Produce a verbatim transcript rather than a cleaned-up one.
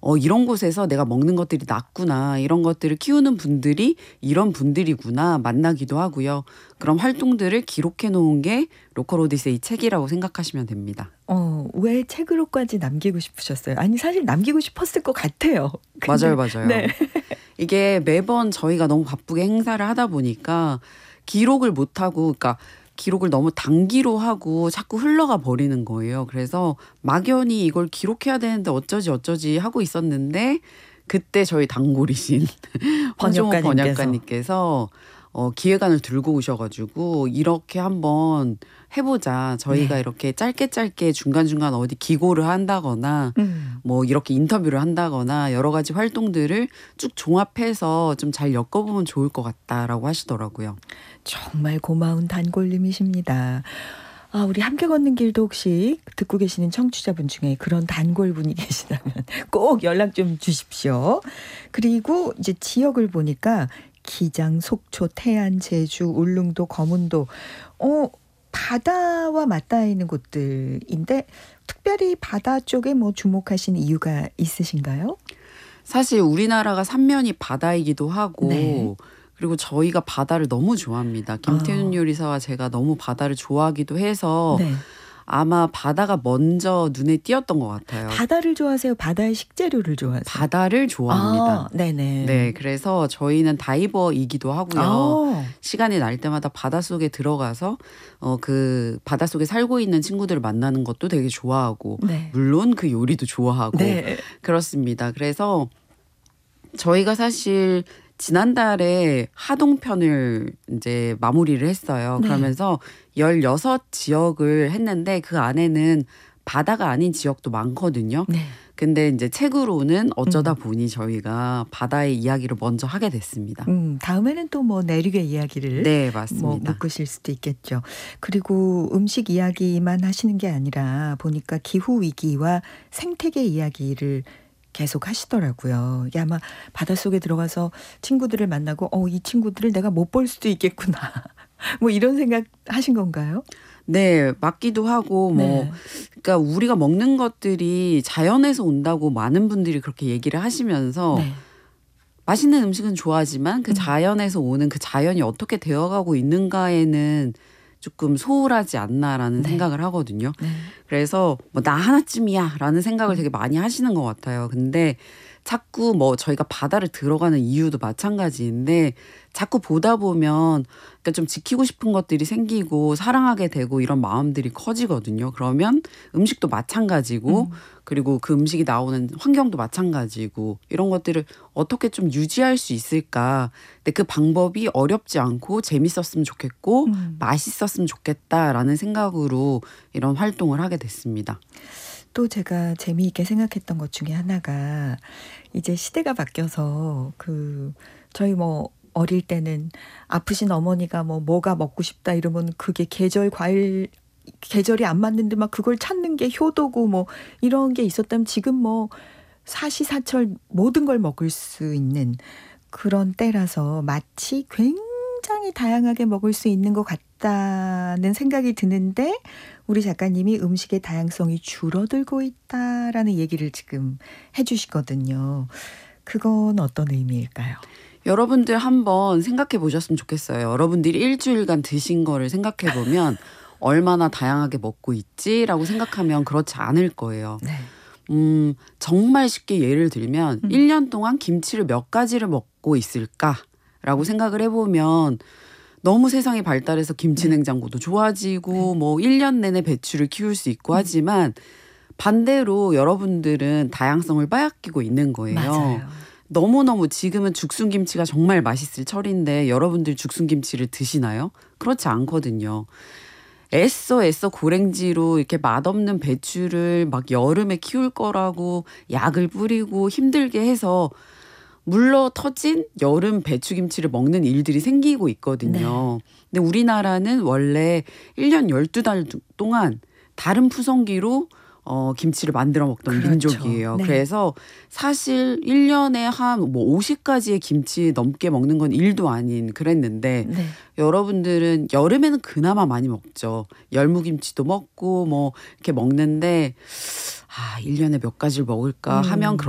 어, 이런 곳에서 내가 먹는 것들이 낫구나. 이런 것들을 키우는 분들이 이런 분들이구나 만나기도 하고요. 그런 활동들을 기록해 놓은 게 로컬 오디세이 책이라고 생각하시면 됩니다. 어, 왜 책으로까지 남기고 싶으셨어요? 아니 사실 남기고 싶었을 것 같아요. 근데, 맞아요. 맞아요. 네. 이게 매번 저희가 너무 바쁘게 행사를 하다 보니까 기록을 못하고 그러니까 기록을 너무 단기로 하고 자꾸 흘러가 버리는 거예요. 그래서 막연히 이걸 기록해야 되는데 어쩌지 어쩌지 하고 있었는데 그때 저희 단골이신 황정호 번역가님께서. 번역가님께서 어, 기획안을 들고 오셔가지고 이렇게 한번 해보자. 저희가 네. 이렇게 짧게 짧게 중간중간 어디 기고를 한다거나 음. 뭐 이렇게 인터뷰를 한다거나 여러 가지 활동들을 쭉 종합해서 좀 잘 엮어보면 좋을 것 같다라고 하시더라고요. 정말 고마운 단골님이십니다. 아, 우리 함께 걷는 길도 혹시 듣고 계시는 청취자분 중에 그런 단골분이 계시다면 꼭 연락 좀 주십시오. 그리고 이제 지역을 보니까 기장, 속초, 태안, 제주, 울릉도, 거문도 어 바다와 맞닿아 있는 곳들인데 특별히 바다 쪽에 뭐 주목하신 이유가 있으신가요? 사실 우리나라가 삼면이 바다이기도 하고 네. 그리고 저희가 바다를 너무 좋아합니다. 김태훈 아. 요리사와 제가 너무 바다를 좋아하기도 해서 네. 아마 바다가 먼저 눈에 띄었던 것 같아요. 바다를 좋아하세요? 바다의 식재료를 좋아하세요? 바다를 좋아합니다. 아, 네네. 네, 그래서 저희는 다이버이기도 하고요. 아. 시간이 날 때마다 바닷속에 들어가서 어, 그 바닷속에 살고 있는 친구들을 만나는 것도 되게 좋아하고 네. 물론 그 요리도 좋아하고 네. 그렇습니다. 그래서 저희가 사실 지난달에 하동편을 이제 마무리를 했어요. 네. 그러면서 열여섯 지역을 했는데 그 안에는 바다가 아닌 지역도 많거든요. 네. 근데 이제 책으로는 어쩌다 음. 보니 저희가 바다의 이야기를 먼저 하게 됐습니다. 음, 다음에는 또 뭐 내륙의 이야기를 네, 뭐 맞습니다. 묶으실 수도 있겠죠. 그리고 음식 이야기만 하시는 게 아니라 보니까 기후 위기와 생태계 이야기를 계속 하시더라고요. 이게 아마 바닷속에 들어가서 친구들을 만나고 어, 이 친구들을 내가 못 볼 수도 있겠구나. 뭐 이런 생각 하신 건가요? 네, 맞기도 하고 뭐 네. 그러니까 우리가 먹는 것들이 자연에서 온다고 많은 분들이 그렇게 얘기를 하시면서 네. 맛있는 음식은 좋아하지만 그 음. 자연에서 오는 그 자연이 어떻게 되어가고 있는가에는 조금 소홀하지 않나라는 네. 생각을 하거든요. 네. 그래서 뭐 나 하나쯤이야 라는 생각을 되게 많이 하시는 것 같아요. 근데 자꾸 뭐 저희가 바다를 들어가는 이유도 마찬가지인데 자꾸 보다 보면 그러니까 좀 지키고 싶은 것들이 생기고 사랑하게 되고 이런 마음들이 커지거든요. 그러면 음식도 마찬가지고 음. 그리고 그 음식이 나오는 환경도 마찬가지고 이런 것들을 어떻게 좀 유지할 수 있을까. 근데 그 방법이 어렵지 않고 재밌었으면 좋겠고 음. 맛있었으면 좋겠다라는 생각으로 이런 활동을 하게 됐습니다. 또 제가 재미있게 생각했던 것 중에 하나가 이제 시대가 바뀌어서 그 저희 뭐 어릴 때는 아프신 어머니가 뭐 뭐가 먹고 싶다 이러면 그게 계절 과일 계절이 안 맞는데 막 그걸 찾는 게 효도고 뭐 이런 게 있었다면 지금 뭐 사시사철 모든 걸 먹을 수 있는 그런 때라서 마치 굉장히 다양하게 먹을 수 있는 것 같다는 생각이 드는데 우리 작가님이 음식의 다양성이 줄어들고 있다라는 얘기를 지금 해주시거든요. 그건 어떤 의미일까요? 여러분들 한번 생각해 보셨으면 좋겠어요. 여러분들이 일주일간 드신 거를 생각해 보면 얼마나 다양하게 먹고 있지라고 생각하면 그렇지 않을 거예요. 네. 음, 정말 쉽게 예를 들면 음. 일 년 동안 김치를 몇 가지를 먹고 있을까라고 생각을 해보면 너무 세상이 발달해서 김치 네. 냉장고도 좋아지고 네. 뭐 일 년 내내 배추를 키울 수 있고 하지만 반대로 여러분들은 다양성을 빼앗기고 있는 거예요. 맞아요. 너무너무 지금은 죽순김치가 정말 맛있을 철인데 여러분들 죽순김치를 드시나요? 그렇지 않거든요. 애써 애써 고랭지로 이렇게 맛없는 배추를 막 여름에 키울 거라고 약을 뿌리고 힘들게 해서 물러 터진 여름 배추김치를 먹는 일들이 생기고 있거든요. 근데 우리나라는 원래 일 년 열두 달 동안 다른 푸성기로 어, 김치를 만들어 먹던 그렇죠. 민족이에요. 네. 그래서 사실 일 년에 한 뭐 오십 가지의 김치 넘게 먹는 건 일도 아닌 그랬는데 네. 여러분들은 여름에는 그나마 많이 먹죠. 열무김치도 먹고 뭐 이렇게 먹는데 아, 일 년에 몇 가지를 먹을까 하면 음. 그렇